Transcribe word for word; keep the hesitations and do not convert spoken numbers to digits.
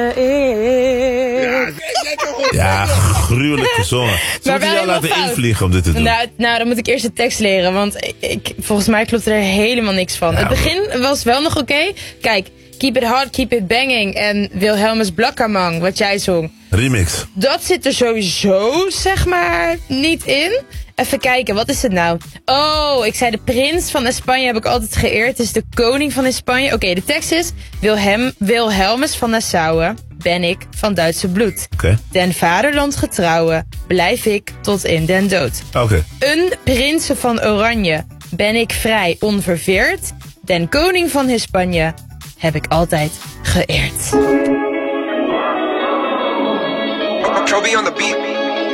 Ja, gruwelijk gezongen. Ze moeten jou laten fout. invliegen om dit te doen. Nou, nou, dan moet ik eerst de tekst leren, want ik, volgens mij klopt er helemaal niks van. Ja, het begin maar... was wel nog oké. Okay. Kijk, Keep It Hard, Keep It Banging en Wilhelmus Blakkamang, wat jij zong. Remix. Dat zit er sowieso, zeg maar, niet in. Even kijken, wat is het nou? Oh, ik zei de prins van Spanje heb ik altijd geëerd. Het is de koning van Spanje. Oké, okay, de tekst is... Wilhelm, Wilhelmus van Nassau ben ik van Duitse bloed. Okay. Den vaderland getrouwe blijf ik tot in den dood. Okay. Een prinsen van Oranje ben ik vrij onverveerd. Den koning van Spanje heb ik altijd geëerd. Trophy on the beat.